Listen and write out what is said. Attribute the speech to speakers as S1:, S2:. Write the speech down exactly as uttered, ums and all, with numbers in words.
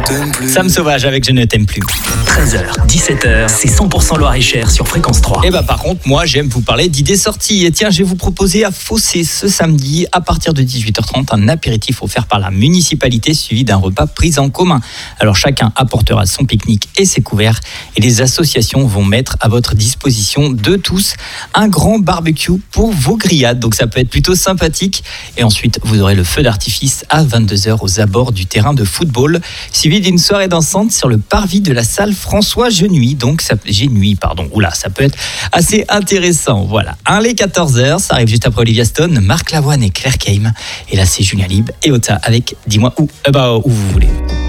S1: t'aime plus.
S2: Sam Sauvage avec Je ne t'aime plus.
S3: treize heures, dix-sept heures, c'est cent pour cent Loir-et-Cher sur Fréquence trois.
S2: Et bah par contre, moi j'aime vous parler d'idées sorties. Et tiens, je vais vous proposer à Fossé ce samedi, à partir de dix-huit heures trente, un apéritif offert par la municipalité suivi d'un repas pris en commun. Alors chacun apportera son pique-nique et ses couverts. Et les associations vont mettre à votre disposition de tous un grand barbecue pour vos grillades. Donc ça peut être plutôt sympathique. Et ensuite, vous aurez le feu d'artifice à vingt-deux heures aux abords du terrain de football, suivi d'une soirée dansante sur le parvis de la salle François Genuy. Donc ça, Genuy, pardon. Oula, ça peut être assez intéressant. Voilà. Un les quatorze heures, ça arrive juste après Olivia Stone, Marc Lavoine et Claire Keim. Et là, c'est Julien Libre et Ota avec Dis-moi où, euh bah, où vous voulez.